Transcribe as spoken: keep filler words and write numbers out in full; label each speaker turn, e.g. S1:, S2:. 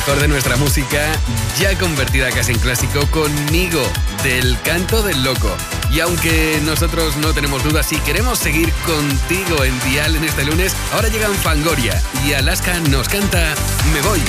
S1: mejor de nuestra música, ya convertida casi en clásico, Conmigo, del Canto del Loco. Y aunque nosotros no tenemos dudas, si queremos seguir contigo en Dial en este lunes, ahora llegan Fangoria y Alaska nos canta Me Voy.